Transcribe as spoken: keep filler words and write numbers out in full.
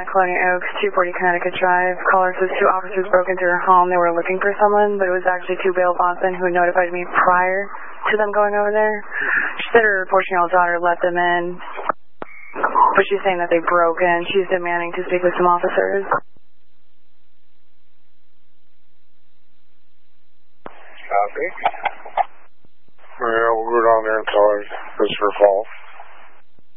Colonial Oaks, two forty Connecticut Drive. Caller says two officers broke into her home. They were looking for someone, but it was actually two bail bondsmen who notified me prior to them going over there. She said her fourteen-year-old daughter let them in, but she's saying that they broke in. She's demanding to speak with some officers. Copy. Yeah, we'll go down there and tell her it's her fault.